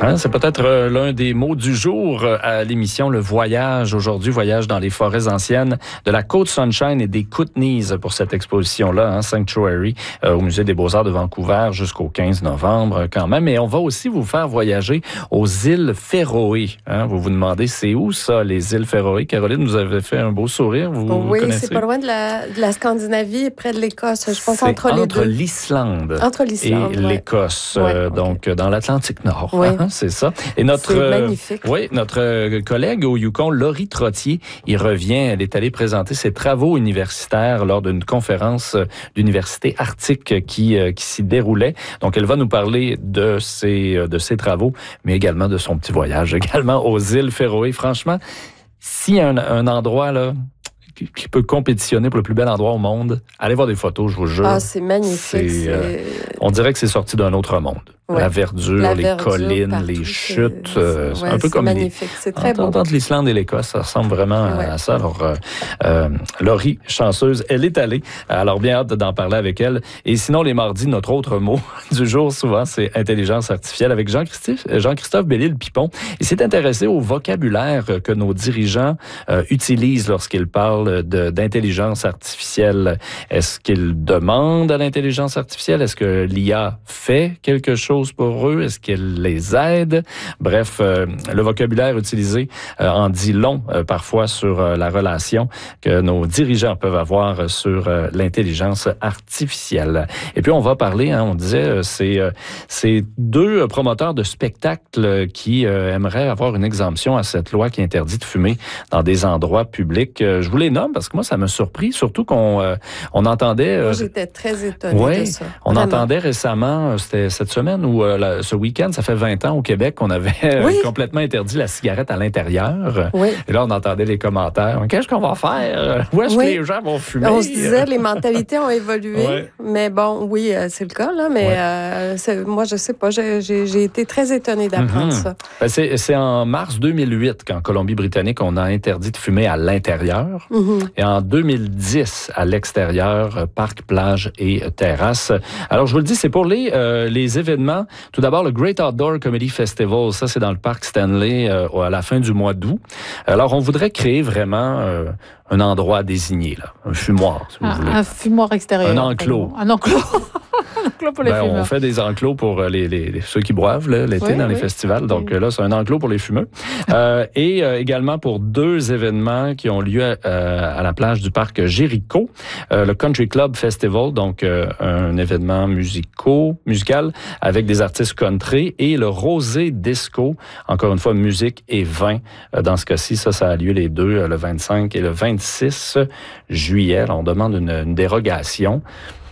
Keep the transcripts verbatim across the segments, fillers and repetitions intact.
Hein, c'est peut-être euh, l'un des mots du jour euh, à l'émission, le voyage. Aujourd'hui, voyage dans les forêts anciennes de la Côte Sunshine et des Kootenays pour cette exposition-là, hein, Sanctuary, euh, au Musée des Beaux-Arts de Vancouver jusqu'au quinze novembre quand même. Et on va aussi vous faire voyager aux îles Féroé. Hein. Vous vous demandez, c'est où ça, les îles Féroé? Caroline, vous avez fait un beau sourire. Vous, oui, vous connaissez? C'est pas loin de la, de la Scandinavie, près de l'Écosse. Je pense c'est entre les entre deux. l'Islande entre l'Islande et ouais. l'Écosse, Ouais, euh, okay. donc dans l'Atlantique Nord. Oui. Hein, c'est ça. Et notre, c'est magnifique. Euh, oui, notre euh, collègue au Yukon, Laurie Trottier, il revient. Elle est allée présenter ses travaux universitaires lors d'une conférence d'université arctique qui, euh, qui s'y déroulait. Donc, elle va nous parler de ses, de ses travaux, mais également de son petit voyage, également aux îles Féroé. Franchement, s'il y a un, un endroit là qui peut compétitionner pour le plus bel endroit au monde, allez voir des photos, je vous jure. Ah, c'est magnifique. C'est, c'est... Euh, on dirait que c'est sorti d'un autre monde. Ouais. La verdure, la les verdure, collines, partout, les chutes, c'est, euh, c'est, ouais, un peu c'est comme magnifique. Les... C'est très entre, beau. Entre l'Islande et l'Écosse, ça ressemble vraiment ouais. à ça. Alors, euh, euh, Laurie, chanceuse, elle est allée. Alors, bien hâte d'en parler avec elle. Et sinon, les mardis, notre autre mot du jour, souvent, c'est intelligence artificielle avec Jean-Christophe, Jean-Christophe Bellil-Pipon. Il s'est intéressé au vocabulaire que nos dirigeants euh, utilisent lorsqu'ils parlent de, d'intelligence artificielle. Est-ce qu'ils demandent à l'intelligence artificielle? Est-ce que l'I A fait quelque chose pour eux? Est-ce qu'elle les aide? Bref, euh, le vocabulaire utilisé euh, en dit long euh, parfois sur euh, la relation que nos dirigeants peuvent avoir sur euh, l'intelligence artificielle. Et puis, on va parler, hein, on disait, euh, c'est, euh, c'est deux promoteurs de spectacles qui euh, aimeraient avoir une exemption à cette loi qui interdit de fumer dans des endroits publics. Euh, je vous les nomme parce que moi, ça m'a surpris, surtout qu'on euh, on entendait... Euh, moi, j'étais très étonnée ouais, de ça. On Vraiment. entendait récemment, c'était cette semaine ou euh, la, ce week-end, ça fait vingt ans au Québec qu'on avait oui. complètement interdit la cigarette à l'intérieur. Oui. Et là, on entendait les commentaires. Qu'est-ce qu'on va faire? Où est-ce oui. que les gens vont fumer? On se disait, les mentalités ont évolué. Ouais. Mais bon, oui, c'est le cas, là. Mais ouais. euh, c'est, moi, je sais pas, j'ai, j'ai, j'ai été très étonnée d'apprendre mm-hmm. ça. Ben, c'est, c'est en mars deux mille huit qu'en Colombie-Britannique, on a interdit de fumer à l'intérieur. Mm-hmm. Et en deux mille dix, à l'extérieur, parc, plage et terrasse. Alors, je vous le dis, c'est pour les, euh, les événements. Tout d'abord, le Great Outdoor Comedy Festival. Ça, c'est dans le parc Stanley euh, à la fin du mois d'août. Alors, on voudrait créer vraiment euh, un endroit désigné, là. Un fumoir, si vous ah, voulez. Un fumoir extérieur. Un enclos. Un enclos. un enclos pour les ben, fumeurs. On fait des enclos pour les, les, les, ceux qui boivent là, l'été oui, dans oui. les festivals. Donc oui. là, c'est un enclos pour les fumeux. euh, et euh, également pour deux événements qui ont lieu à, euh, à la plage du parc Jéricho. Euh, le Country Club Festival, donc euh, un événement musico, musical avec des artistes country, et le Rosé Disco, encore une fois, musique et vin. Euh, dans ce cas-ci, ça, ça a lieu les deux, euh, le vingt-cinq et le vingt-six juillet. Alors, on demande une, une dérogation.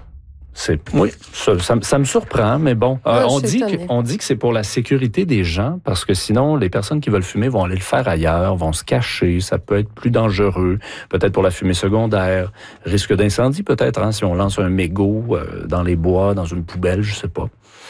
C'est, oui, ça, ça, ça me surprend, mais bon, euh, on, dit que, on dit que c'est pour la sécurité des gens, parce que sinon, les personnes qui veulent fumer vont aller le faire ailleurs, vont se cacher, ça peut être plus dangereux, peut-être pour la fumée secondaire, risque d'incendie peut-être, hein, si on lance un mégot euh, dans les bois, dans une poubelle, je sais pas.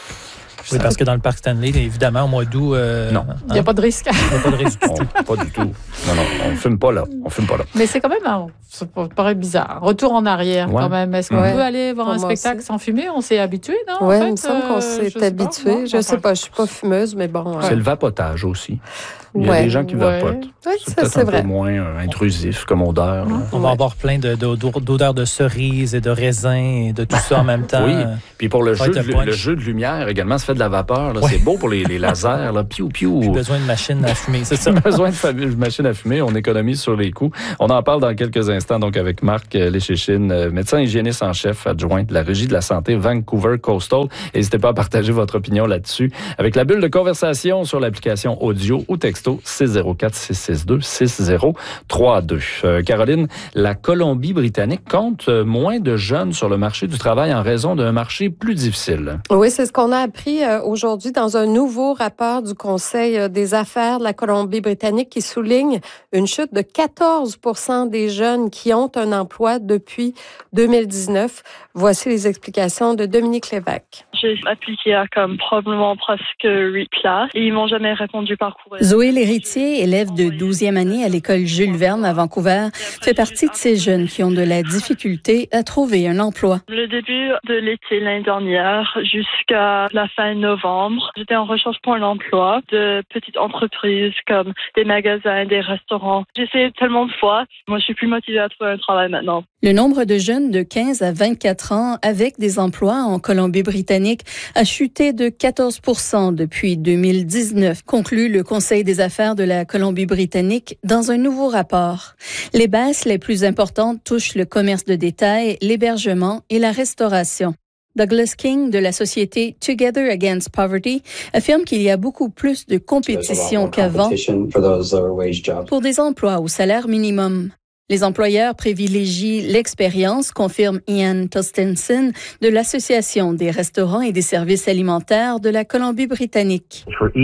Oui, parce que dans le parc Stanley, évidemment, au mois d'août... Euh, non. Il n'y a pas de risque. Il n'y a pas de risque du tout. On, pas du tout. Non, non, on ne fume pas là. On fume pas là. Mais c'est quand même, un, ça paraît bizarre. Retour en arrière, ouais. quand même. Est-ce qu'on ouais. peut aller voir Pour un spectacle aussi. Sans fumer? On s'est habitué, non? Oui, en fait, il me semble qu'on s'est euh, habitué. Je ne sais pas, je ne suis pas fumeuse, mais bon... C'est ouais. le vapotage aussi. Il y a ouais. des gens qui ouais. vapotent. Oui, c'est ça, peut-être c'est un vrai. peu moins euh, intrusif comme odeur. Mmh. On va avoir plein de, de, d'odeurs de cerises et de raisins et de tout ça en même temps. Oui, puis pour le jeu, de, le jeu de lumière également, ça fait de la vapeur. Là. Ouais. C'est beau pour les, les lasers. Là. Piou, piou. Puis besoin de machine à fumer, c'est ça? Besoin de machine à fumer, on économise sur les coûts. On en parle dans quelques instants donc avec Marc Léchéchine, médecin hygiéniste en chef adjoint de la Régie de la santé Vancouver Coastal. N'hésitez pas à partager votre opinion là-dessus avec la bulle de conversation sur l'application audio ou texto six zéro quatre six six deux six zéro trois deux. Euh, Caroline, la Colombie-Britannique compte moins de jeunes sur le marché du travail en raison d'un marché plus difficile. Oui, c'est ce qu'on a appris euh, aujourd'hui dans un nouveau rapport du Conseil des affaires de la Colombie-Britannique qui souligne une chute de quatorze pour cent des jeunes qui ont un emploi depuis deux mille dix-neuf. Voici les explications de Dominique Lévesque. J'ai appliqué à comme probablement presque huit places et ils m'ont jamais répondu par courrier. Zoé Zoé L'Héritier, élève de douzième année à l'école Jules Verne à Vancouver, fait partie de ces jeunes qui ont de la difficulté à trouver un emploi. Le début de l'été l'année dernière jusqu'à la fin novembre, j'étais en recherche pour un emploi de petites entreprises comme des magasins, des restaurants. J'ai essayé tellement de fois. Moi, je suis plus motivée à trouver un travail maintenant. Le nombre de jeunes de quinze à vingt-quatre ans avec des emplois en Colombie-Britannique a chuté de quatorze pour cent depuis deux mille dix-neuf, conclut le Conseil des affaires de la Colombie-Britannique dans un nouveau rapport. Les baisses les plus importantes touchent le commerce de détail, l'hébergement et la restauration. Douglas King de la société Together Against Poverty affirme qu'il y a beaucoup plus de compétition qu'avant pour des emplois au salaire minimum. Les employeurs privilégient l'expérience, confirme Ian Tostenson de l'Association des restaurants et des services alimentaires de la Colombie-Britannique.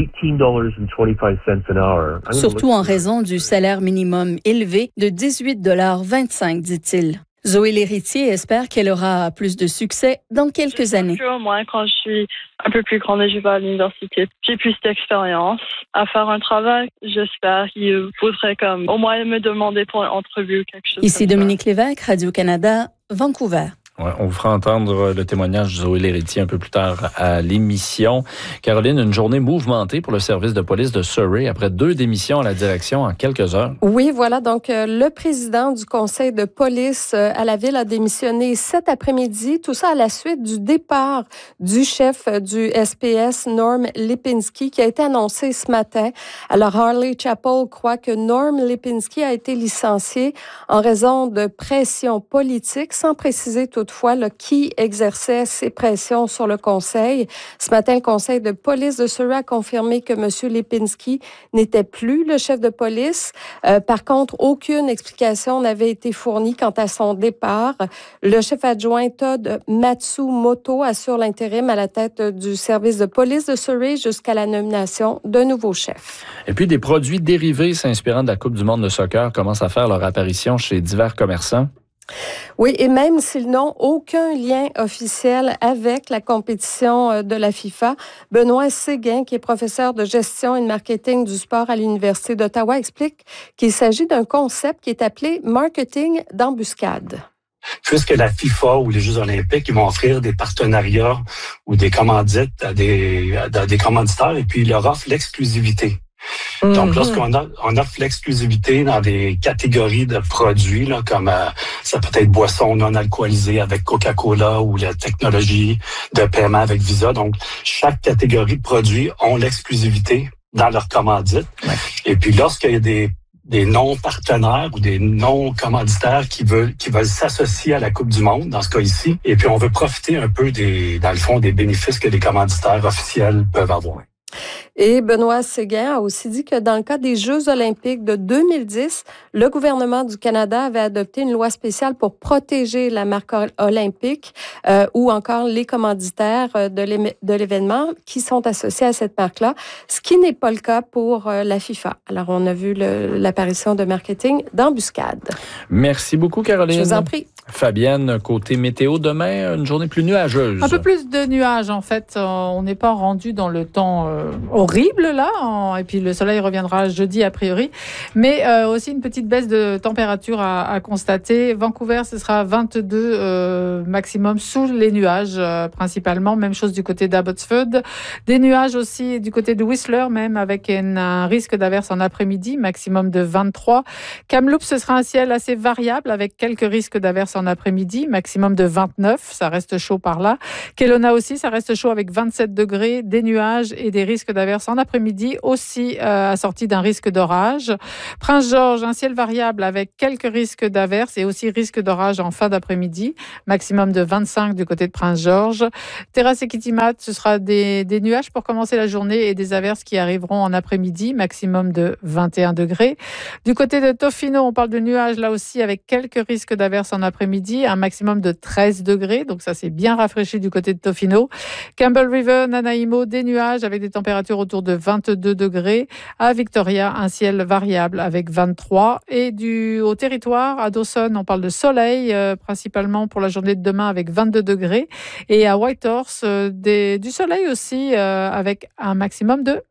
Surtout en raison du salaire minimum élevé de dix-huit dollars vingt-cinq, dit-il. Zoé L'Héritier espère qu'elle aura plus de succès dans quelques années. Au moins, quand je suis un peu plus grande et je vais à l'université, j'ai plus d'expérience à faire un travail. J'espère qu'il faudrait comme au moins me demander pour une entrevue ou quelque chose. Ici Dominique Lévesque, Radio-Canada, Vancouver. Ouais, on vous fera entendre le témoignage de Zoé L'Héritier un peu plus tard à l'émission. Caroline, une journée mouvementée pour le service de police de Surrey après deux démissions à la direction en quelques heures. Oui, voilà. Donc, euh, le président du conseil de police euh, à la ville a démissionné cet après-midi. Tout ça à la suite du départ du chef du S P S, Norm Lipinski, qui a été annoncé ce matin. Alors, Harley Chapel croit que Norm Lipinski a été licencié en raison de pression politique, sans préciser tout toutefois là, qui exerçait ces pressions sur le conseil. Ce matin, le conseil de police de Surrey a confirmé que M. Lipinski n'était plus le chef de police. Euh, par contre, aucune explication n'avait été fournie quant à son départ. Le chef adjoint Todd Matsumoto assure l'intérim à la tête du service de police de Surrey jusqu'à la nomination d'un nouveau chef. Et puis, des produits dérivés s'inspirant de la Coupe du monde de soccer commencent à faire leur apparition chez divers commerçants. Oui, et même s'ils n'ont aucun lien officiel avec la compétition de la FIFA, Benoît Séguin, qui est professeur de gestion et de marketing du sport à l'Université d'Ottawa, explique qu'il s'agit d'un concept qui est appelé marketing d'embuscade. Puisque la FIFA ou les Jeux olympiques, ils vont offrir des partenariats ou des commandites à des, à des commanditaires et puis ils leur offrent l'exclusivité. Donc, mm-hmm. lorsqu'on a, on offre l'exclusivité dans des catégories de produits, là, comme euh, ça peut être boissons non alcoolisées avec Coca-Cola ou la technologie de paiement avec Visa. Donc, chaque catégorie de produits ont l'exclusivité dans leur commandite. Ouais. Et puis, lorsqu'il y a des des non-partenaires ou des non-commanditaires qui veulent qui veulent s'associer à la Coupe du monde, dans ce cas ici, et puis on veut profiter un peu des, dans le fond, des bénéfices que les commanditaires officiels peuvent avoir. Et Benoît Séguin a aussi dit que dans le cas des Jeux olympiques de deux mille dix, le gouvernement du Canada avait adopté une loi spéciale pour protéger la marque olympique euh, ou encore les commanditaires de l'événement qui sont associés à cette marque-là, ce qui n'est pas le cas pour euh, la FIFA. Alors, on a vu le, l'apparition de marketing d'embuscade. Merci beaucoup, Caroline. Je vous en prie. Fabienne, côté météo, demain, une journée plus nuageuse. Un peu plus de nuages, en fait. On n'est pas rendu dans le temps euh, horrible, là. En, et puis, le soleil reviendra jeudi, a priori. Mais euh, aussi une petite baisse de température à, à constater. Vancouver, ce sera vingt-deux euh, maximum sous les nuages, euh, principalement. Même chose du côté d'Abbotsford. Des nuages aussi du côté de Whistler, même avec une, un risque d'averse en après-midi, maximum de vingt-trois. Kamloops, ce sera un ciel assez variable, avec quelques risques d'averse en après-midi, maximum de vingt-neuf, ça reste chaud par là. Kelowna aussi, ça reste chaud avec vingt-sept degrés, des nuages et des risques d'averse en après-midi, aussi euh, assortis d'un risque d'orage. Prince-Georges, un ciel variable avec quelques risques d'averse et aussi risque d'orage en fin d'après-midi, maximum de vingt-cinq du côté de Prince-Georges. Terrasse et Kitimat, ce sera des, des nuages pour commencer la journée et des averses qui arriveront en après-midi, maximum de vingt et un degrés. Du côté de Tofino, on parle de nuages là aussi avec quelques risques d'averse en après-midi. Midi, un maximum de treize degrés, donc ça c'est bien rafraîchi du côté de Tofino. Campbell River, Nanaimo, des nuages avec des températures autour de vingt-deux degrés. À Victoria, un ciel variable avec vingt-trois. Et du, au territoire, à Dawson, on parle de soleil, euh, principalement pour la journée de demain avec vingt-deux degrés. Et à Whitehorse, euh, des, du soleil aussi euh, avec un maximum de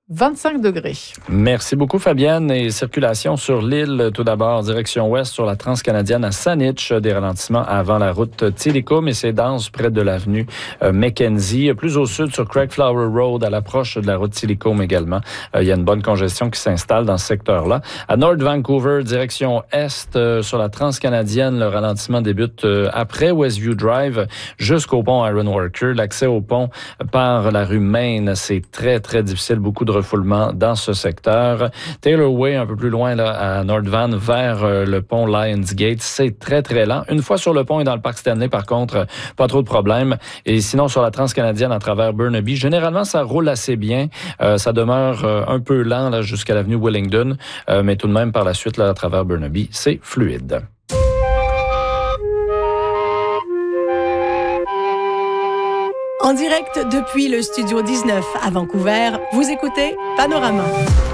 vingt-cinq degrés. Merci beaucoup, Fabienne. Et circulation sur l'île, tout d'abord, direction ouest sur la transcanadienne à Saanich. Des ralentissements avant la route Tilikum et c'est dense près de l'avenue euh, Mackenzie. Plus au sud sur Craigflower Road, à l'approche de la route Tilikum également. Euh, il y a une bonne congestion qui s'installe dans ce secteur-là. À North Vancouver, direction est euh, sur la transcanadienne, le ralentissement débute euh, après Westview Drive jusqu'au pont Ironworker. L'accès au pont par la rue Main, c'est très, très difficile. Beaucoup de refoulement dans ce secteur. Taylor Way, un peu plus loin là, à North Van, vers euh, le pont Lionsgate, c'est très, très lent. Une fois sur le pont et dans le parc Stanley, par contre, euh, pas trop de problèmes. Et sinon, sur la transcanadienne à travers Burnaby, généralement, ça roule assez bien. Euh, ça demeure euh, un peu lent là, jusqu'à l'avenue Willingdon, euh, mais tout de même, par la suite, là, à travers Burnaby, c'est fluide. En direct depuis le Studio dix-neuf à Vancouver, vous écoutez Panorama.